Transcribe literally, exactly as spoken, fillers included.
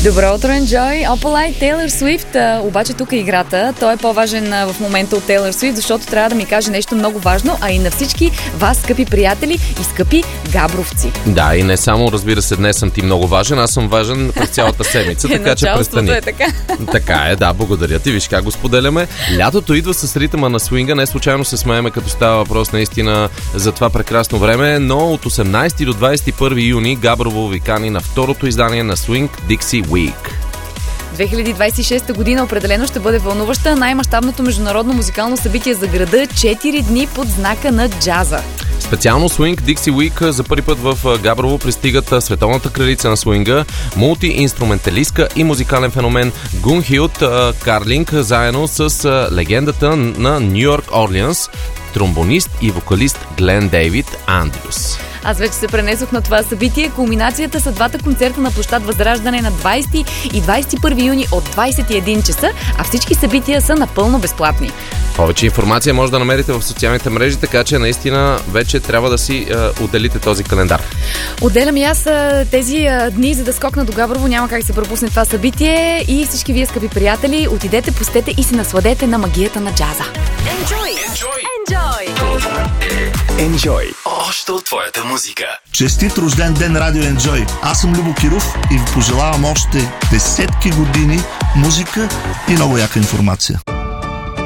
Добро утро, Enjoy! Opalite, Тейлър Суифт, обаче тук е играта. Той е по-важен в момента от Тейлър Суифт, защото трябва да ми каже нещо много важно, а и на всички вас, скъпи приятели и скъпи габровци. Да, и не само, разбира се, днес съм ти много важен, аз съм важен през цялата седмица, така че престани. Е така. Така е, да, благодаря ти. Виж как го споделяме. Лятото идва с ритъма на свинга, не случайно се смееме, като става въпрос наистина за това прекрасно време, но от осемнайсети до двайсет и първи юни Габрово ви кани на второто издание на Swing Dixie Week. две хиляди двайсет и шеста година определено ще бъде вълнуваща, най-мащабното международно музикално събитие за града, четири дни под знака на джаза. Специално Swing Dixie Week за първи път в Габрово пристигат световната кралица на свинга, мултиинструменталистка и музикален феномен Гунхилд Карлинг, заедно с легендата на Ню Йорк Орлеанс, тромбонист и вокалист Глен Дейвид Андрюс. Аз вече се пренесох на това събитие. Кулминацията са двата концерта на площад Възраждане на двайсети и двайсет и първи юни от двайсет и един часа, а всички събития са напълно безплатни. Повече информация може да намерите в социалните мрежи, така че наистина вече трябва да си е, отделите този календар. Отделям и аз тези е, дни, за да скокна до Габрово. Няма как да се пропусне това събитие. И всички вие, скъпи приятели, отидете, посетете и се насладете на магията на джаза. Enjoy! Enjoy! Enjoy! Enjoy! Още от твоята музика. Честит рожден ден, Радио Enjoy! Аз съм Любо Киров и ви пожелавам още десетки години музика и много яка информация.